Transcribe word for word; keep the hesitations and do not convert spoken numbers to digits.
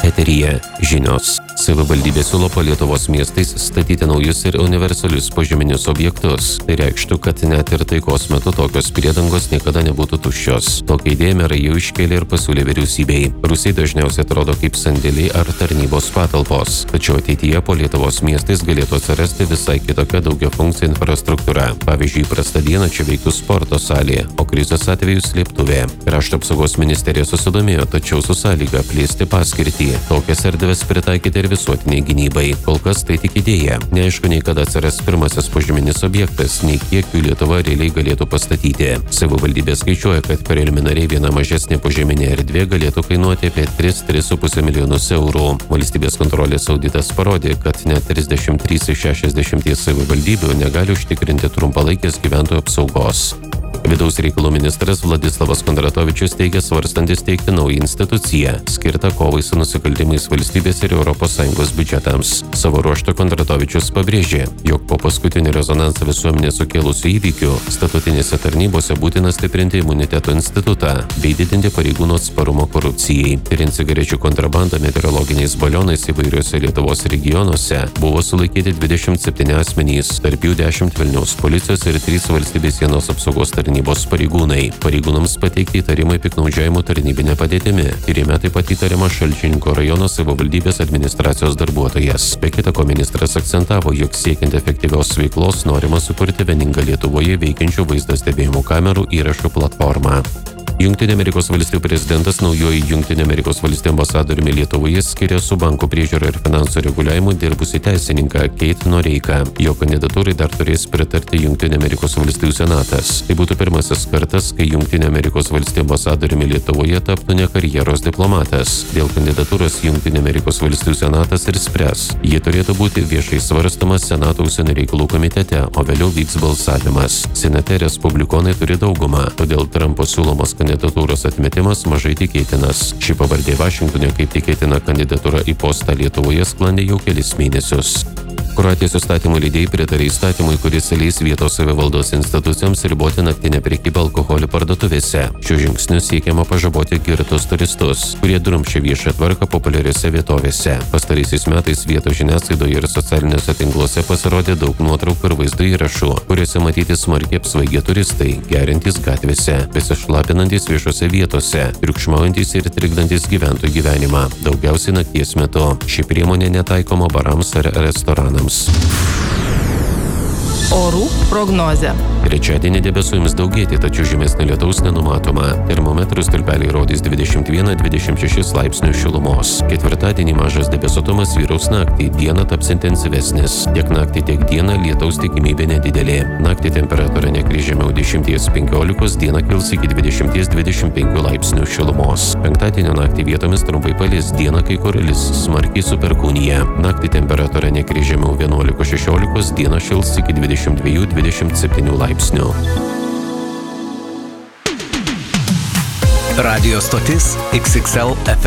Eteryje žinios. Savivaldybė siūlo po Lietuvos miestais statyti naujus ir universalius požeminius objektus. Tai reikštų, kad net ir taikos metu tokios priedangos niekada nebūtų tuščios. Tokią idėją merai jau iškėlė ir pasiūlė vyriausybei. Rusai dažniausiai atrodo kaip sandėliai ar tarnybos patalpos. Tačiau ateityje po Lietuvos miestais galėtų atsirasti visai kitokia daugiafunkcija infrastruktūra. Pavyzdžiui, įprastą dieną čia veiktų sporto salė, o krizės atveju slėptuvė. Krašto apsaugos ministerija susidomėjo, tačiau su sąlyga plėsti paskirtį. Tokias erdves pritaikyti ir visuotiniai gynybai. Kol kas tai tik idėja. Neaišku, nei kada atsiras pirmasis požeminis objektas, nei kiek jų Lietuva realiai galėtų pastatyti. Savivaldybė skaičiuoja, kad preliminariai viena mažesnė požeminė erdvė galėtų kainuoti apie tris - tris su puse milijonus eurų. Valstybės kontrolės auditas parodė, kad net trisdešimt trys iš šešiasdešimties savivaldybių negali užtikrinti trumpalaikės gyventojų apsaugos. Vidaus reikalų ministras Vladislavas Kondratovičius teigia svarstantis steigti naują instituciją, skirtą kovai su nusikaltimais valstybės ir Europos Sąjungos biudžetams. Savo ruožtu Kondratovičius pabrėžė, jog po paskutinį rezonansą visuomenė sukėlusių įvykių statutinėse tarnybose būtina stiprinti imuniteto institutą bei didinti pareigūnų atsparumą korupcijai. Tiriant cigarečių kontrabandą meteorologiniais balionais įvairiuose Lietuvos regionuose buvo sulaikyti dvidešimt septyni asmenys, tarp jų dešimt Vilniaus policijos ir trys valstybės sienos apsaugos tarnybos pareigūnai. Pareigūnams pateikti įtarimai piktnaudžiavimo tarnybinė padėtimi. Tyrime taip pat įtariama Šalčininkų rajono savivaldybės administracijos darbuotojas. Be kita ko ministras akcentavo, jog siekiant efektyvios veiklos norima sukurti vieningą Lietuvoje veikiančių vaizdo stebėjimo kamerų įrašų platformą. Jungtinių Amerikos valstijų prezidentas naujoji Jungtinių Amerikos valstijų ambasadoriumi Lietuvoje skiria su bankų priežiūra ir finansų reguliavimu dirbusi teisininką Kate Noreiką. Jo kandidatūrai dar turės pritarti Jungtinių Amerikos valstijų senatas. Tai būtų pirmasis kartas, kai Jungtinių Amerikos valstijų ambasadoriumi Lietuvoje taptų ne karjeros diplomatas. Dėl kandidatūros Jungtinių Amerikos valstijų senatas ir spręs. Ji turėtų būti viešai svarstomas Senato užsienio reikalų komitete, o vėliau vyks balsavimas. Senate respublikonai turi daugumą, todėl Trumpo siūlomas kandidatūros atmetimas mažai tikėtinas. Ši pavardė Vašingtone kaip tikėtina kandidatūra į postą Lietuvoje sklandė jau kelis mėnesius. Kroatijos įstatymų leidėjai pritarė įstatymui, kuris leis vietos savivaldos institucijoms riboti naktinę prekybą alkoholio parduotuvėse. Šiuo žingsniu siekiama pažaboti girtus turistus, kurie drumsčia viešą tvarką populiariose vietovėse. Pastaraisiais metais vietos žiniasklaidoje ir socialiniuose tinkluose pasirodė daug nuotraukų ir vaizdo įrašų, kuriuose matyti smarkiai apsvaigę turistai, geriantys gatvėse, besišlapinantys viešose vietose, triukšmaujantys ir trikdantys gyventojų gyvenimą, daugiausiai nakties metu. Ši priemonė netaikoma barams ar restoranams. Orų prognozė. Trečiadienį debesų ims daugėti, tačiau žymesnio lietaus nenumatoma. Termometrų stulpeliai rodys dvidešimt vieną - dvidešimt šešis laipsnius šilumos. Ketvirtadienį mažas debesuotumas vyraus naktį, dieną taps intensyvesnis. Tiek naktį, tiek dieną lietaus tikimybė nedidelė. Naktį temperatūra nekris žemiau dešimties penkiolikos, dieną kils iki dvidešimties dvidešimt penkių laipsnių šilumos. Penktadienio naktį vietomis trumpai palis, dieną kai kur lis smarkiai su perkūnija. Naktį temperatūra nekris žemiau vienuolikos šešiolikos, dieną šils iki dvidešimt dviejų dvidešimt septynių laipsnių. Radio stotis X X L F